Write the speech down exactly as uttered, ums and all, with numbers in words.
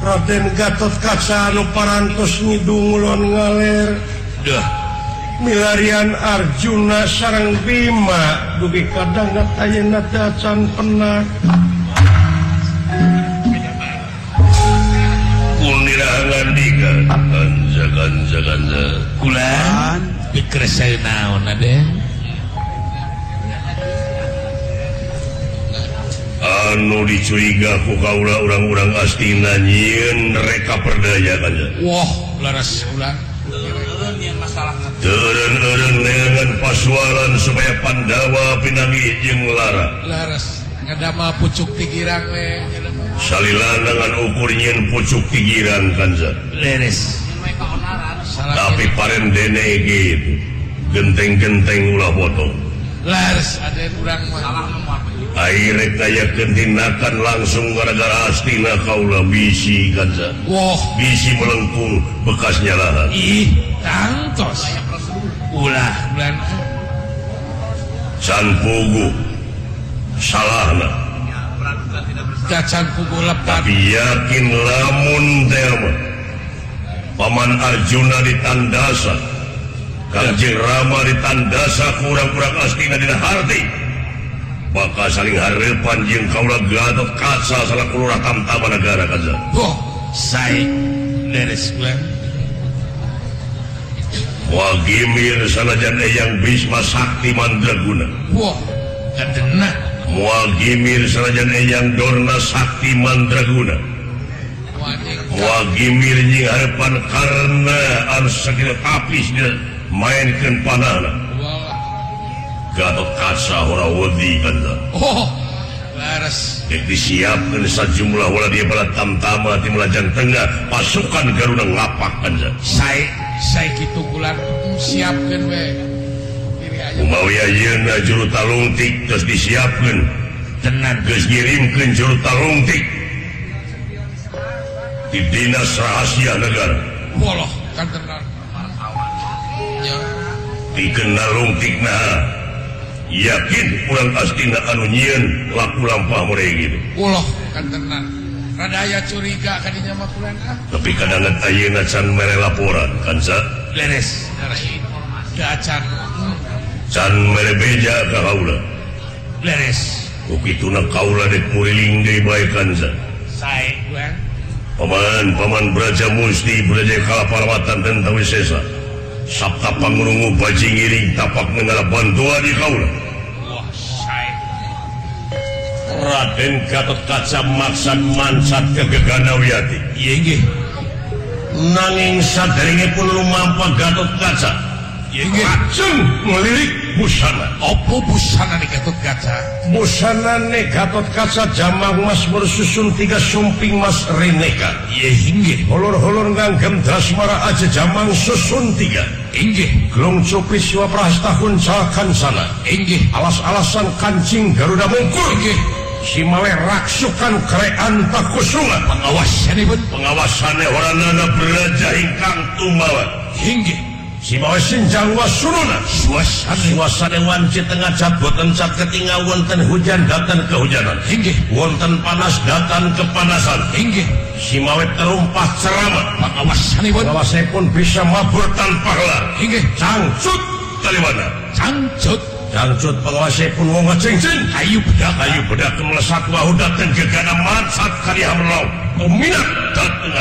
Raden Gatot Kaca anu parantos ngidung ulun ngaler dah milarian Arjuna sareng Bima dugi kadang ayeuna teh acan penak kunirahangan diga kanza kanza kanza kulan pikir saya naon Aden anu dicuriga ku kaula urang-urang astina nyieun reka perdaya kanza wah laras ulang teureun-eureun neangan pasualan supaya Pandawa pinangih jeung lara laras ngadama pucuk tigirang we salila dengan ukur nyieun pucuk tigirang kanza leres tapi paren dene gitu genteng-genteng ulah potong laras ada urang mah aire kaya tindakan langsung gara-gara astina kaula bisi kanza wah bisi melengkung bekas nyalahan ih tangtos ulah bulan can pugu salahna cacan pugu lepat tapi yakin lamun teh Paman Arjuna ditandasa Kanjeng Rama ditandasa kurang-kurang astina dina harti bakal saling harepan jeung kaula Gatot Kaca salah kulurah tamtama negara kanza wah sai leres bulan Wagimir sanajan eyang Bisma Sakti Mandraguna wah kadena Wagimir sanajan eyang Dorna Sakti Mandraguna Wagimir nying harepan karena anu sakit tapis dia mainkeun panahna Gatot Kaca ora wedi kanza oh laras dek disiapkeun sajumlah wala dia bala tamtama ti Melajang Tengah pasukan Garuda ngapak kanza sai sai kitu kulan siapkeun we diri aja umawi ayeuna juru talungtik geus disiapkeun tenan geus ngirimkeun juru talungtik di dinas rahasia negara woloh kan tenan ya pikeun nalungtikna yakin urang astina anu nyieun laku lampah mere gitu woloh kan tenan rada aya curiga kadinya mah kulan ah tapi kadangan ayeuna can mere laporan kanza leres dacan can mere beja ka kaula leres ukituna kaula dek muriling deui bae kanza sai kulan paman paman Braja Musti Braja Kalaparawatan dan Tawisesa sabta pangurungu baji ngiring tapak mengarap bantuan di kaula wah sai Raden Gatot Kaca maksad mansat ke Geganawiyati iya nggih nanging saderengipun lumampa Gatot Kaca iya nggih lajeng ngelirik busana opo busana di Gatot Kaca busana ne Gatot Kaca jamang mas bersusun tiga sumping mas reneka iya hinggih holor-holor nganggem drasmara aja jamang susun tiga inggih gelung cupis wa prastahun calkan sana inggih alas-alasan kancing Garuda Mungkur inggih simawe raksukan kerean takusuma pengawasanipun pengawasannya waranana Braja ingkang tumawa hinggih simawe sinjang wasununa suasana suasana wanci tengah cat boten cat ketinggal wonten hujan datan kehujanan hinggih wonten panas datan kepanasan inggih simawe terumpah ceramah pengawasanipun pengawasanipun bisa mabur tanpa helar inggih cangcut kalimana cangcut cangcut pengawasanipun wong ngecing-cing ayu bedak ayu bedak melesat wahu dateng gegana matsat karya melau kuminat dateng